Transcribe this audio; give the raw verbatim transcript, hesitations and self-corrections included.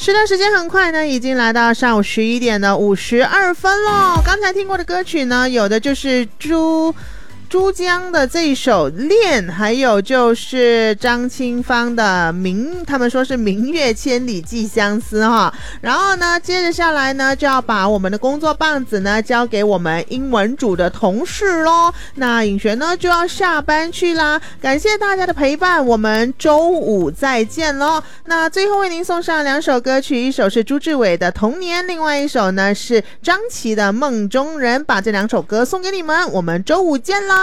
是的，时间很快呢，已经来到上午十一点的五十二分了。刚才听过的歌曲呢，有的就是朱珠江的这一首恋，还有就是张清芳的明，他们说是明月千里寄相思哈。然后呢，接着下来呢，就要把我们的工作棒子呢交给我们英文组的同事咯。那颖璇呢就要下班去啦，感谢大家的陪伴，我们周五再见咯。那最后为您送上两首歌曲，一首是朱志伟的童年，另外一首呢是张琪的梦中人，把这两首歌送给你们，我们周五见啦。